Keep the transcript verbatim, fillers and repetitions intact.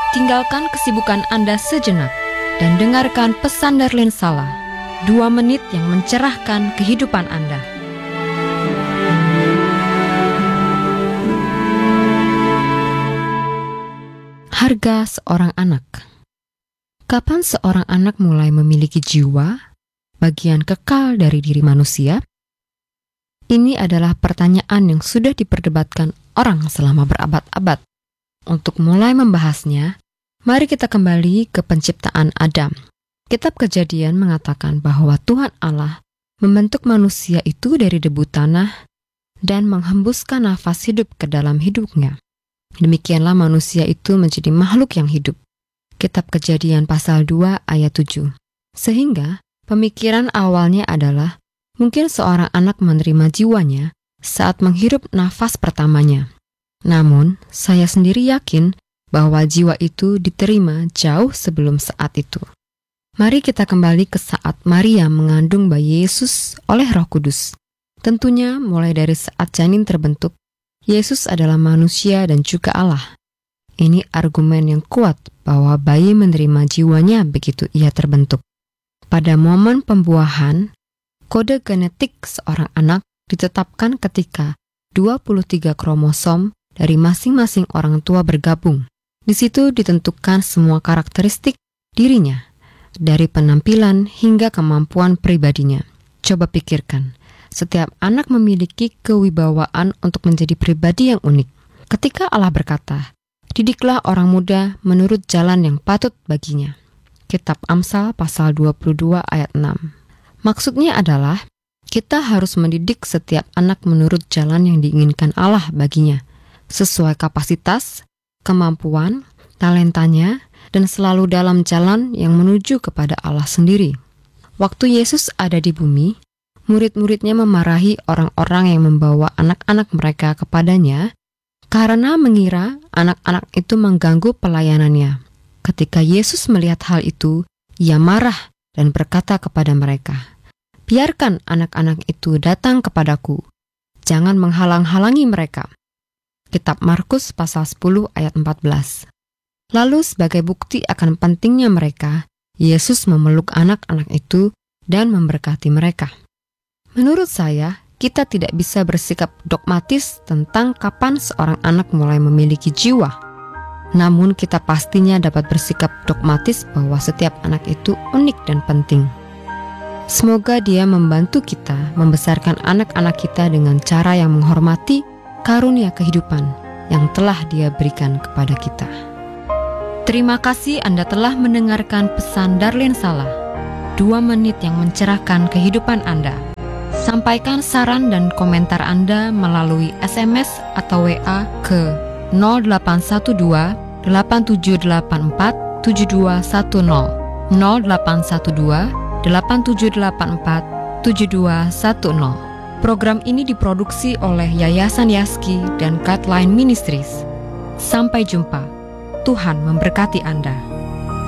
Tinggalkan kesibukan Anda sejenak dan dengarkan pesan Darlene Sala, dua menit yang mencerahkan kehidupan Anda. Harga seorang anak. Kapan seorang anak mulai memiliki jiwa, bagian kekal dari diri manusia? Ini adalah pertanyaan yang sudah diperdebatkan orang selama berabad-abad. Untuk mulai membahasnya, mari kita kembali ke penciptaan Adam. Kitab Kejadian mengatakan bahwa Tuhan Allah membentuk manusia itu dari debu tanah dan menghembuskan nafas hidup ke dalam hidupnya. Demikianlah manusia itu menjadi makhluk yang hidup. Kitab Kejadian pasal dua ayat tujuh. Sehingga pemikiran awalnya adalah mungkin seorang anak menerima jiwanya saat menghirup nafas pertamanya. Namun, saya sendiri yakin bahwa jiwa itu diterima jauh sebelum saat itu. Mari kita kembali ke saat Maria mengandung bayi Yesus oleh Roh Kudus. Tentunya mulai dari saat janin terbentuk, Yesus adalah manusia dan juga Allah. Ini argumen yang kuat bahwa bayi menerima jiwanya begitu ia terbentuk. Pada momen pembuahan, kode genetik seorang anak ditetapkan ketika dua puluh tiga kromosom dari masing-masing orang tua bergabung. Di situ ditentukan semua karakteristik dirinya, dari penampilan hingga kemampuan pribadinya. Coba pikirkan, setiap anak memiliki kewibawaan untuk menjadi pribadi yang unik. Ketika Allah berkata, "Didiklah orang muda menurut jalan yang patut baginya." Kitab Amsal pasal dua puluh dua ayat enam. Maksudnya adalah, kita harus mendidik setiap anak menurut jalan yang diinginkan Allah baginya, sesuai kapasitas, kemampuan, talentanya, dan selalu dalam jalan yang menuju kepada Allah sendiri. Waktu Yesus ada di bumi, murid-muridnya memarahi orang-orang yang membawa anak-anak mereka kepadanya karena mengira anak-anak itu mengganggu pelayanannya. Ketika Yesus melihat hal itu, ia marah dan berkata kepada mereka, "Biarkan anak-anak itu datang kepadaku, jangan menghalang-halangi mereka." Kitab Markus pasal sepuluh ayat empat belas. Lalu sebagai bukti akan pentingnya mereka, Yesus memeluk anak-anak itu dan memberkati mereka. Menurut saya, kita tidak bisa bersikap dogmatis tentang kapan seorang anak mulai memiliki jiwa. Namun kita pastinya dapat bersikap dogmatis bahwa setiap anak itu unik dan penting. Semoga Dia membantu kita membesarkan anak-anak kita dengan cara yang menghormati karunia kehidupan yang telah Dia berikan kepada kita. Terima kasih Anda telah mendengarkan pesan Darlene Sala, dua menit yang mencerahkan kehidupan Anda. Sampaikan saran dan komentar Anda melalui S M S atau W A ke nol delapan satu dua delapan tujuh delapan empat tujuh dua satu nol nol delapan satu dua delapan tujuh delapan empat tujuh dua satu nol. Program ini diproduksi oleh Yayasan Yaski dan Guideline Ministries. Sampai jumpa. Tuhan memberkati Anda.